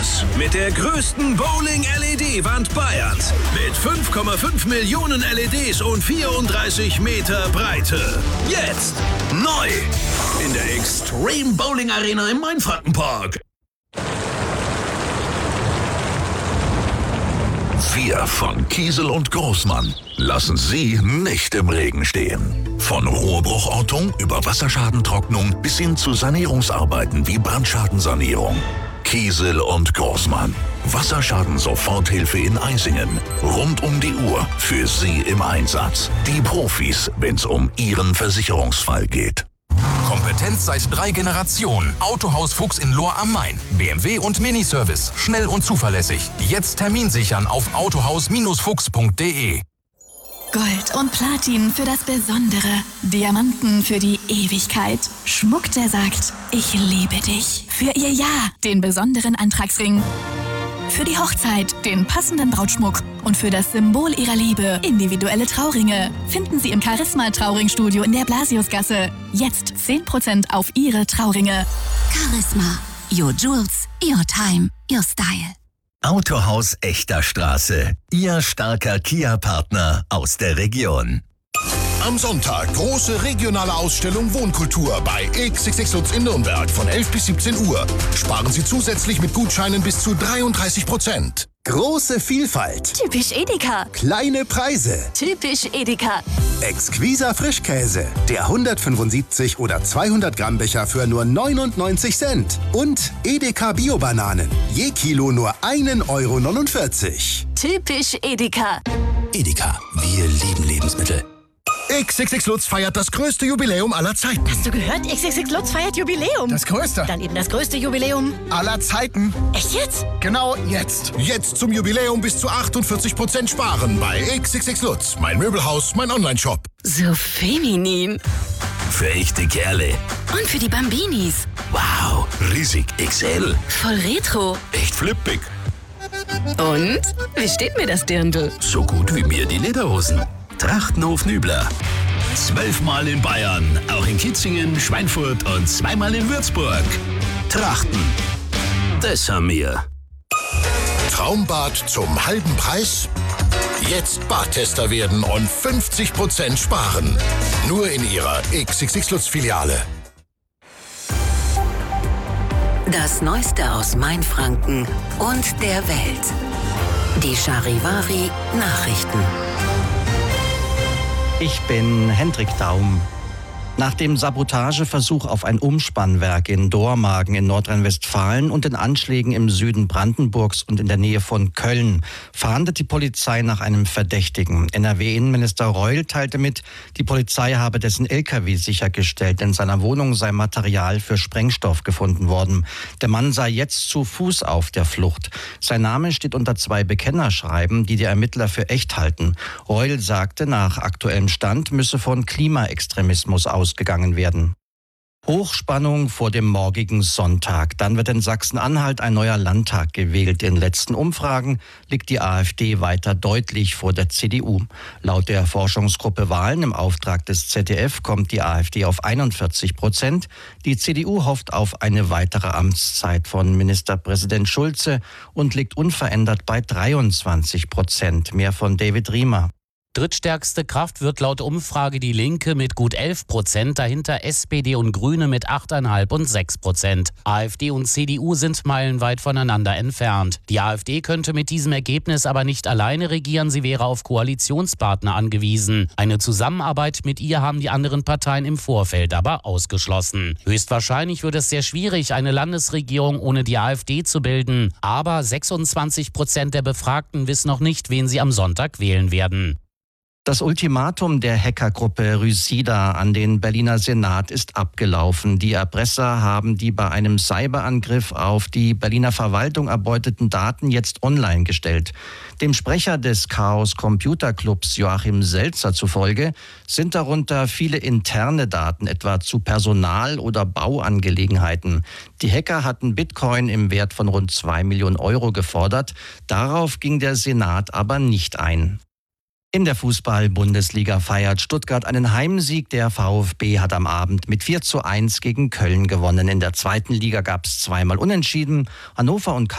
Spaß mit der größten Bowling-LED-Wand Bayerns. Mit 5,5 Millionen LEDs und 34 Meter Breite. Jetzt neu in der Extreme Bowling Arena im Mainfrankenpark. Wir von Kiesel und Großmann lassen Sie nicht im Regen stehen. Von Rohrbruchortung über Wasserschadentrocknung bis hin zu Sanierungsarbeiten wie Brandschadensanierung. Kiesel und Großmann. Wasserschaden-Soforthilfe in Eisingen. Rund um die Uhr für Sie im Einsatz. Die Profis, wenn's um Ihren Versicherungsfall geht. Kompetenz seit 3 Generationen. Autohaus Fuchs in Lohr am Main. BMW und Miniservice. Schnell und zuverlässig. Jetzt Termin sichern auf autohaus-fuchs.de. Gold und Platin für das Besondere. Diamanten für die Ewigkeit. Schmuck, der sagt, ich liebe dich. Für ihr Ja, den besonderen Antragsring. Für die Hochzeit den passenden Brautschmuck und für das Symbol ihrer Liebe individuelle Trauringe finden Sie im Charisma Trauringstudio in der Blasiusgasse. Jetzt 10% auf Ihre Trauringe. Charisma. Your jewels, your time, your style. Autohaus Echter Straße. Ihr starker Kia-Partner aus der Region. Am Sonntag große regionale Ausstellung Wohnkultur bei XXX Lutz in Nürnberg von 11 bis 17 Uhr. Sparen Sie zusätzlich mit Gutscheinen bis zu 33%. Große Vielfalt. Typisch Edeka. Kleine Preise. Typisch Edeka. Exquiser Frischkäse. Der 175 oder 200 Gramm Becher für nur 99 Cent. Und Edeka Bio-Bananen. Je Kilo nur 1,49 Euro. Typisch Edeka. Edeka. Wir lieben Lebensmittel. XXX Lutz feiert das größte Jubiläum aller Zeiten. Hast du gehört? XXX Lutz feiert Jubiläum. Das größte. Dann eben das größte Jubiläum aller Zeiten. Echt jetzt? Genau jetzt. Jetzt zum Jubiläum bis zu 48% sparen bei XXX Lutz. Mein Möbelhaus, mein Onlineshop. So feminin. Für echte Kerle. Und für die Bambinis. Wow, riesig XL. Voll retro. Echt flippig. Und? Wie steht mir das Dirndl? So gut wie mir die Lederhosen. Trachtenhof Nübler. 12-mal in Bayern, auch in Kitzingen, Schweinfurt und 2-mal in Würzburg. Trachten, das haben wir. Traumbad zum halben Preis? Jetzt Badtester werden und 50% sparen. Nur in Ihrer XXX Lutz Filiale. Das Neueste aus Mainfranken und der Welt. Die Charivari Nachrichten. Ich bin Hendrik Daum. Nach dem Sabotageversuch auf ein Umspannwerk in Dormagen in Nordrhein-Westfalen und den Anschlägen im Süden Brandenburgs und in der Nähe von Köln fahndet die Polizei nach einem Verdächtigen. NRW-Innenminister Reul teilte mit, die Polizei habe dessen LKW sichergestellt. In seiner Wohnung sei Material für Sprengstoff gefunden worden. Der Mann sei jetzt zu Fuß auf der Flucht. Sein Name steht unter 2 Bekennerschreiben, die Ermittler für echt halten. Reul sagte, nach aktuellem Stand müsse von Klimaextremismus ausgegangen werden. Hochspannung vor dem morgigen Sonntag. Dann wird in Sachsen-Anhalt ein neuer Landtag gewählt. In letzten Umfragen liegt die AfD weiter deutlich vor der CDU. Laut der Forschungsgruppe Wahlen im Auftrag des ZDF kommt die AfD auf 41%. Die CDU hofft auf eine weitere Amtszeit von Ministerpräsident Schulze und liegt unverändert bei 23%. Mehr von David Riemer. Drittstärkste Kraft wird laut Umfrage die Linke mit gut 11%, dahinter SPD und Grüne mit 8,5 und 6%. AfD und CDU sind meilenweit voneinander entfernt. Die AfD könnte mit diesem Ergebnis aber nicht alleine regieren, sie wäre auf Koalitionspartner angewiesen. Eine Zusammenarbeit mit ihr haben die anderen Parteien im Vorfeld aber ausgeschlossen. Höchstwahrscheinlich wird es sehr schwierig, eine Landesregierung ohne die AfD zu bilden. Aber 26% der Befragten wissen noch nicht, wen sie am Sonntag wählen werden. Das Ultimatum der Hackergruppe Rysida an den Berliner Senat ist abgelaufen. Die Erpresser haben die bei einem Cyberangriff auf die Berliner Verwaltung erbeuteten Daten jetzt online gestellt. Dem Sprecher des Chaos Computer Clubs Joachim Selzer zufolge sind darunter viele interne Daten, etwa zu Personal- oder Bauangelegenheiten. Die Hacker hatten Bitcoin im Wert von rund 2 Millionen Euro gefordert. Darauf ging der Senat aber nicht ein. In der Fußball-Bundesliga feiert Stuttgart einen Heimsieg. Der VfB hat am Abend mit 4:1 gegen Köln gewonnen. In der zweiten Liga gab es 2-mal Unentschieden. Hannover und